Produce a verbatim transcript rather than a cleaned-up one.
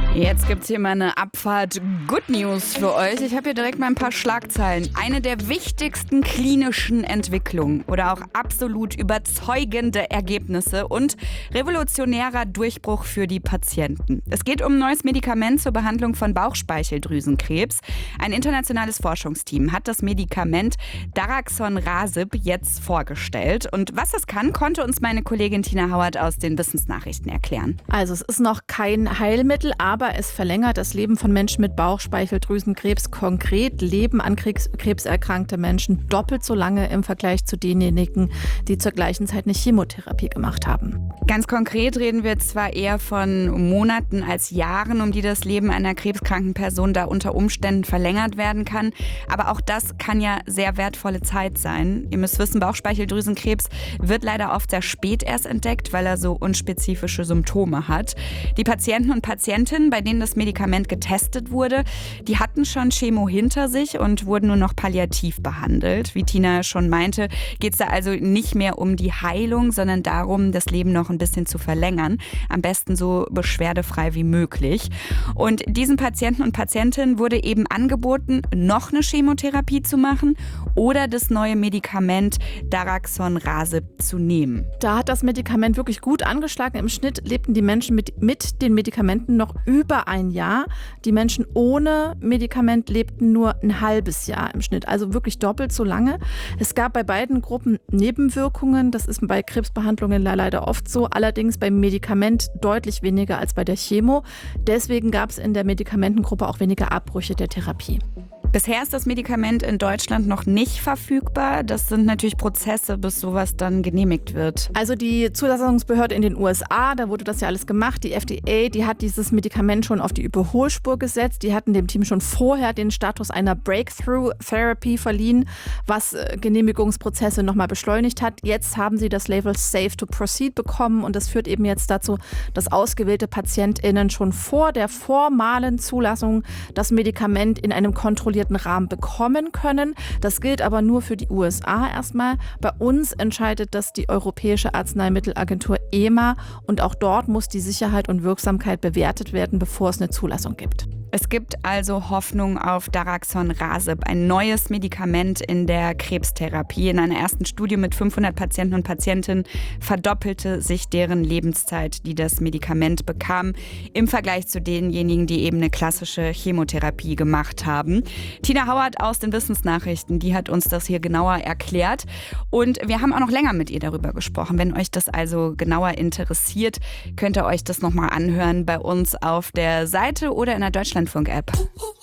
Jetzt gibt's hier mal eine Abfahrt Good News für euch. Ich habe hier direkt mal ein paar Schlagzeilen. Eine der wichtigsten klinischen Entwicklungen oder auch absolut überzeugende Ergebnisse und revolutionärer Durchbruch für die Patienten. Es geht um ein neues Medikament zur Behandlung von Bauchspeicheldrüsenkrebs. Ein internationales Forschungsteam hat das Medikament Daraxonrasib jetzt vorgestellt. Und was das kann, konnte uns meine Kollegin Tina Hauert aus den Wissensnachrichten erklären. Also es ist noch kein Heilmittel, aber es verlängert das Leben von Menschen mit Bauchspeicheldrüsenkrebs. Konkret leben an Krebs, Krebs erkrankte Menschen doppelt so lange im Vergleich zu denjenigen, die zur gleichen Zeit eine Chemotherapie gemacht haben. Ganz konkret reden wir zwar eher von Monaten als Jahren, um die das Leben einer krebskranken Person da unter Umständen verlängert werden kann. Aber auch das kann ja sehr wertvolle Zeit sein. Ihr müsst wissen, Bauchspeicheldrüsenkrebs wird leider oft sehr spät erst entdeckt, weil er so unspezifische Symptome hat. Die Patienten und Patientinnen, bei denen das Medikament getestet wurde, die hatten schon Chemo hinter sich und wurden nur noch palliativ behandelt. Wie Tina schon meinte, geht es da also nicht mehr um die Heilung, sondern darum, das Leben noch ein bisschen zu verlängern. Am besten so beschwerdefrei wie möglich. Und diesen Patienten und Patientinnen wurde eben angeboten, noch eine Chemotherapie zu machen oder das neue Medikament Daraxonrasib zu nehmen. Da hat das Medikament wirklich gut angeschlagen. Im Schnitt lebten die Menschen mit, mit den Medikamenten noch über ein Jahr. Die Menschen ohne Medikament lebten nur ein halbes Jahr im Schnitt, also wirklich doppelt so lange. Es gab bei beiden Gruppen Nebenwirkungen. Das ist bei Krebsbehandlungen leider oft so. Allerdings beim Medikament deutlich weniger als bei der Chemo. Deswegen gab es in der Medikamentengruppe auch weniger Abbrüche der Therapie. Bisher ist das Medikament in Deutschland noch nicht verfügbar. Das sind natürlich Prozesse, bis sowas dann genehmigt wird. Also die Zulassungsbehörde in den U S A, da wurde das ja alles gemacht. Die F D A, die hat dieses Medikament schon auf die Überholspur gesetzt. Die hatten dem Team schon vorher den Status einer Breakthrough Therapy verliehen, was Genehmigungsprozesse nochmal beschleunigt hat. Jetzt haben sie das Label Safe to Proceed bekommen und das führt eben jetzt dazu, dass ausgewählte PatientInnen schon vor der formalen Zulassung das Medikament in einem kontrollierten Rahmen bekommen können. Das gilt aber nur für die U S A erstmal. Bei uns entscheidet das die Europäische Arzneimittelagentur E M A und auch dort muss die Sicherheit und Wirksamkeit bewertet werden, bevor es eine Zulassung gibt. Es gibt also Hoffnung auf Daraxonrasib, ein neues Medikament in der Krebstherapie. In einer ersten Studie mit fünfhundert Patienten und Patientinnen verdoppelte sich deren Lebenszeit, die das Medikament bekam, im Vergleich zu denjenigen, die eben eine klassische Chemotherapie gemacht haben. Tina Hauert aus den Wissensnachrichten, die hat uns das hier genauer erklärt. Und wir haben auch noch länger mit ihr darüber gesprochen. Wenn euch das also genauer interessiert, könnt ihr euch das nochmal anhören bei uns auf der Seite oder in der Deutschlandfunk-App.